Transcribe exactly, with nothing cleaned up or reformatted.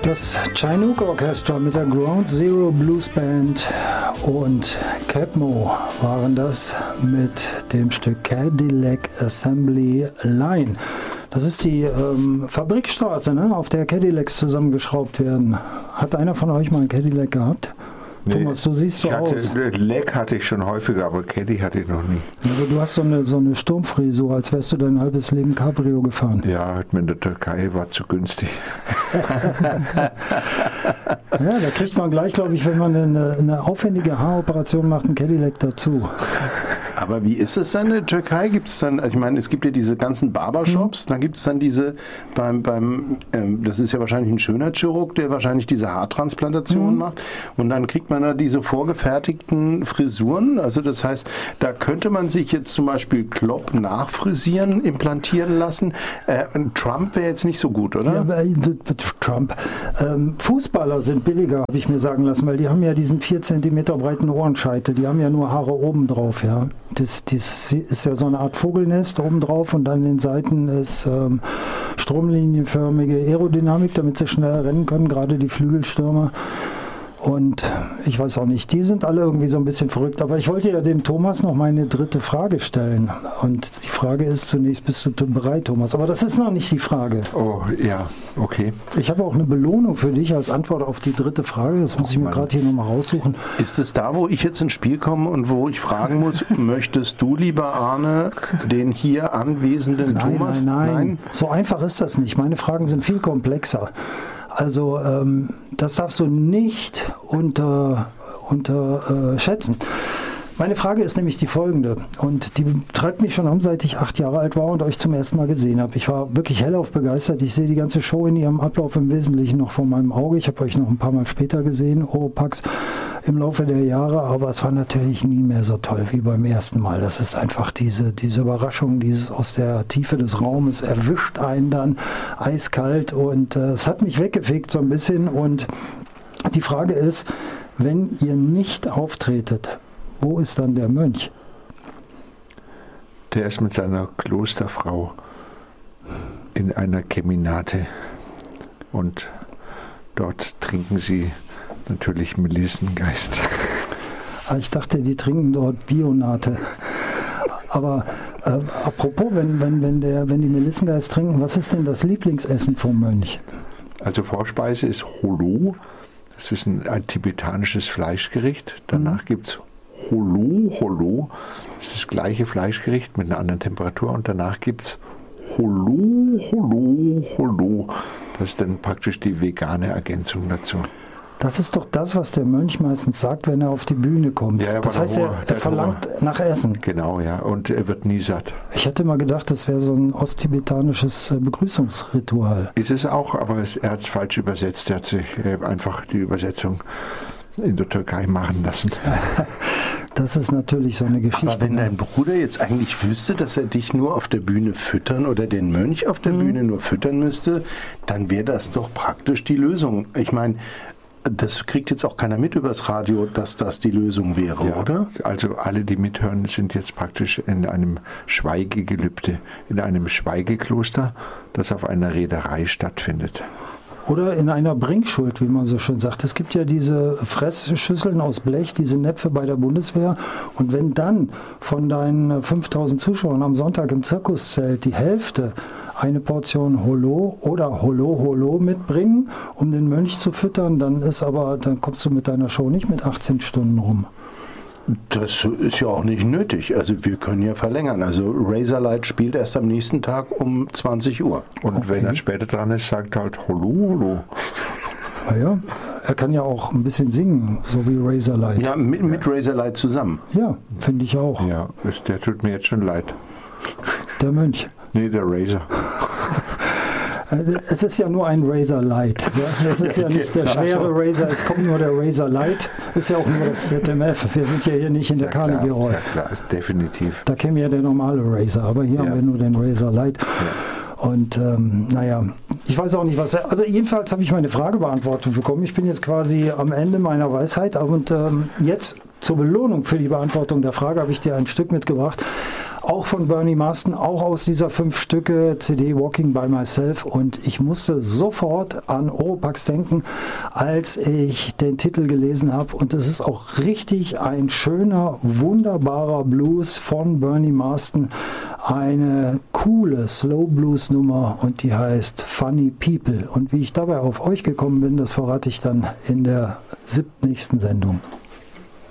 Das Chinook Orchestra mit der Ground Zero Blues Band und Capmo waren das mit dem Stück Cadillac Assembly Line. Das ist die ähm, Fabrikstraße, ne, auf der Cadillacs zusammengeschraubt werden. Hat einer von euch mal einen Cadillac gehabt? Nee, Thomas, du siehst so hatte, aus. Leck hatte ich schon häufiger, aber Caddy hatte ich noch nie. Ja, aber du hast so eine, so eine Sturmfrisur, als wärst du dein halbes Leben Cabrio gefahren. Ja, hat mir in der Türkei, war zu günstig. Ja, da kriegt man gleich, glaube ich, wenn man eine, eine aufwendige Haaroperation macht, einen Cadillac dazu. Aber wie ist es dann in der Türkei? Gibt es dann, ich meine, es gibt ja diese ganzen Barbershops, mhm. dann gibt es dann diese, beim, beim ähm, das ist ja wahrscheinlich ein Schönheitschirurg, der wahrscheinlich diese Haartransplantation mhm. macht und dann kriegt man da diese vorgefertigten Frisuren, also das heißt, da könnte man sich jetzt zum Beispiel Klopp nachfrisieren, implantieren lassen. Äh, Trump wäre jetzt nicht so gut, oder? Ja, aber, äh, Trump. Ähm, Fußballer sind billiger, habe ich mir sagen lassen, weil die haben ja diesen vier Zentimeter breiten Ohrenscheitel, die haben ja nur Haare oben drauf, ja. Das, das ist ja so eine Art Vogelnest oben drauf und an den Seiten ist ähm, stromlinienförmige Aerodynamik, damit sie schneller rennen können, gerade die Flügelstürmer. Und ich weiß auch nicht, die sind alle irgendwie so ein bisschen verrückt. Aber ich wollte ja dem Thomas noch meine dritte Frage stellen. Und die Frage ist zunächst, bist du bereit, Thomas? Aber das ist noch nicht die Frage. Oh, ja, okay. Ich habe auch eine Belohnung für dich als Antwort auf die dritte Frage. Das muss oh, ich mir gerade hier nochmal raussuchen. Ist es da, wo ich jetzt ins Spiel komme und wo ich fragen muss, möchtest du, lieber Arne, den hier anwesenden nein, Thomas? Nein, nein, nein. So einfach ist das nicht. Meine Fragen sind viel komplexer. Also ähm, das darfst du nicht unter, unterschätzen. Meine Frage ist nämlich die folgende und die treibt mich schon um, seit ich acht Jahre alt war und euch zum ersten Mal gesehen habe. Ich war wirklich hellauf begeistert. Ich sehe die ganze Show in ihrem Ablauf im Wesentlichen noch vor meinem Auge. Ich habe euch noch ein paar Mal später gesehen, Oropax, im Laufe der Jahre, aber es war natürlich nie mehr so toll wie beim ersten Mal. Das ist einfach diese, diese Überraschung, dieses aus der Tiefe des Raumes erwischt einen dann eiskalt und äh, es hat mich weggefegt so ein bisschen und die Frage ist, wenn ihr nicht auftretet, wo ist dann der Mönch? Der ist mit seiner Klosterfrau in einer Keminate und dort trinken sie natürlich Melissengeist. Ich dachte, die trinken dort Bionate. Aber äh, apropos, wenn, wenn, wenn, der, wenn die Melissengeist trinken, was ist denn das Lieblingsessen vom Mönch? Also Vorspeise ist Holo. Das ist ein, ein tibetanisches Fleischgericht. Danach mhm. gibt es Holo, Holo. Das ist das gleiche Fleischgericht mit einer anderen Temperatur. Und danach gibt es Holo, Holo, Holo. Das ist dann praktisch die vegane Ergänzung dazu. Das ist doch das, was der Mönch meistens sagt, wenn er auf die Bühne kommt. Ja, das heißt, er, er verlangt Ruhe. Nach Essen. Genau, ja. Und er wird nie satt. Ich hätte mal gedacht, das wäre so ein osttibetanisches Begrüßungsritual. Ist es auch, aber es, er hat es falsch übersetzt. Er hat sich einfach die Übersetzung in der Türkei machen lassen. Das ist natürlich so eine Geschichte. Aber wenn dein Bruder jetzt eigentlich wüsste, dass er dich nur auf der Bühne füttern oder den Mönch auf der mhm. Bühne nur füttern müsste, dann wäre das doch praktisch die Lösung. Ich meine, das kriegt jetzt auch keiner mit übers Radio, dass das die Lösung wäre, ja, oder? Also alle, die mithören, sind jetzt praktisch in einem Schweigegelübde, in einem Schweigekloster, das auf einer Reederei stattfindet. Oder in einer Bringschuld, wie man so schön sagt. Es gibt ja diese Fressschüsseln aus Blech, diese Näpfe bei der Bundeswehr. Und wenn dann von deinen fünftausend Zuschauern am Sonntag im Zirkuszelt die Hälfte eine Portion Holo oder Holo Holo mitbringen, um den Mönch zu füttern, dann ist aber, dann kommst du mit deiner Show nicht mit achtzehn Stunden rum. Das ist ja auch nicht nötig. Also wir können ja verlängern. Also Razorlight spielt erst am nächsten Tag um zwanzig Uhr. Und okay. wenn er später dran ist, sagt er halt Holo Holo. Naja, er kann ja auch ein bisschen singen, so wie Razorlight. Ja, mit, mit Razorlight zusammen. Ja, finde ich auch. Ja, der tut mir jetzt schon leid. Der Mönch. Nee, der Razor. Es ist ja nur ein Razor Light. Ja? Es ist ja nicht der schwere Razor, es kommt nur der Razor Light. Ist ja auch nur das Z M F. Wir sind ja hier nicht in der ja, Carnegie Hall. Ja, klar, ist definitiv. Da käme ja der normale Razor, aber hier ja. haben wir nur den Razor Light. Ja. Und ähm, naja, ich weiß auch nicht, was. Also jedenfalls habe ich meine Frage beantwortet bekommen. Ich bin jetzt quasi am Ende meiner Weisheit. Und ähm, jetzt zur Belohnung für die Beantwortung der Frage habe ich dir ein Stück mitgebracht auch von Bernie Marsden, auch aus dieser fünf Stücke C D Walking by Myself, und ich musste sofort an Oropax denken, als ich den Titel gelesen habe, und es ist auch richtig ein schöner, wunderbarer Blues von Bernie Marsden, eine coole Slow Blues Nummer, und die heißt Funny People, und wie ich dabei auf euch gekommen bin, das verrate ich dann in der siebten nächsten Sendung.